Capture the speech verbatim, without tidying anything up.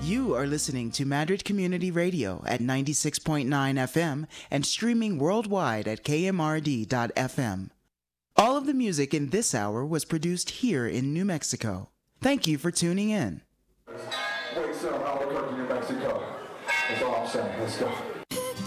You are listening to Madrid Community Radio at ninety-six point nine F M and streaming worldwide at K M R D dot F M. All of the music in this hour was produced here in New Mexico. Thank you for tuning in. Wait, so Albuquerque, New Mexico. That's all I'm saying. Let's go.